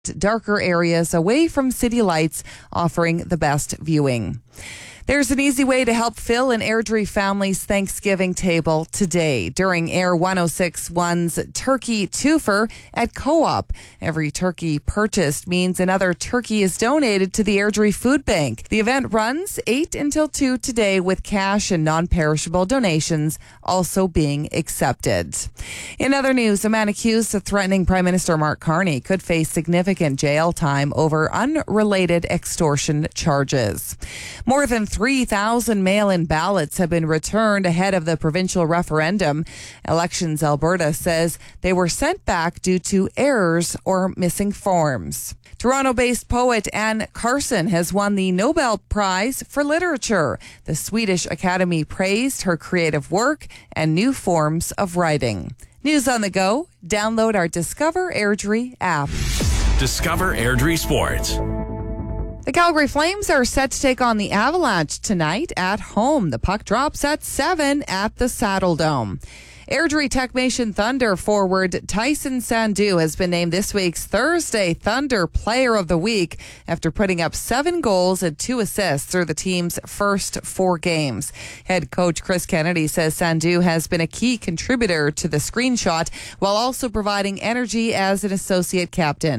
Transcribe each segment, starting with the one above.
darker areas away from city lights, offering the best viewing. There's an easy way to help fill an Airdrie family's Thanksgiving table today during Air 106.1's Turkey Twofer at Co-op. Every turkey purchased means another turkey is donated to the Airdrie Food Bank. The event runs 8 until 2 today with cash and non-perishable donations also being accepted. In other news, a man accused of threatening Prime Minister Mark Carney could face significant jail time over unrelated extortion charges. More than 3,000 mail-in ballots have been returned ahead of the provincial referendum. Elections Alberta says they were sent back due to errors or missing forms. Toronto-based poet Anne Carson has won the Nobel Prize for Literature. The Swedish Academy praised her creative work and new forms of writing. News on the go. Download our Discover Airdrie app. Discover Airdrie Sports. The Calgary Flames are set to take on the Avalanche tonight at home. The puck drops at 7 at the Saddledome. Airdrie Techmation Thunder forward Tyson Sandu has been named this week's Thursday Thunder Player of the Week after putting up 7 goals and 2 assists through the team's first 4 games. Head coach Chris Kennedy says Sandu has been a key contributor to the screenshot while also providing energy as an associate captain.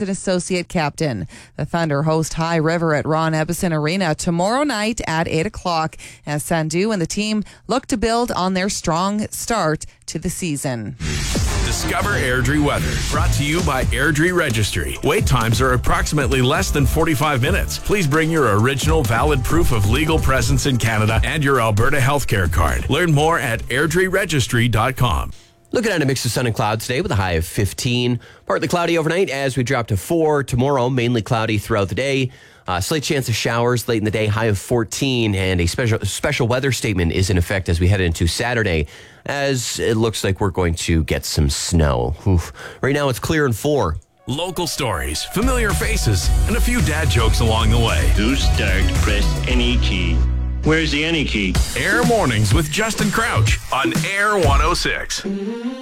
The Thunder host High River at Ron Ebbison Arena tomorrow night at 8 o'clock as Sandu and the team look to build on their strong start to the season. Discover Airdrie weather, brought to you by Airdrie Registry. Wait times are approximately less than 45 minutes. Please bring your original valid proof of legal presence in Canada and your Alberta healthcare card. Learn more at airdrieregistry.com. Looking at a mix of sun and clouds today with a high of 15. Partly cloudy overnight as we drop to 4. Tomorrow, mainly cloudy throughout the day. Slight chance of showers late in the day, high of 14. And a special weather statement is in effect as we head into Saturday, as it looks like we're going to get some snow. Oof. Right now, it's clear and 4. Local stories, familiar faces, and a few dad jokes along the way. To start, press any key. Where's the any key? Air Mornings with Justin Crouch on Air 106.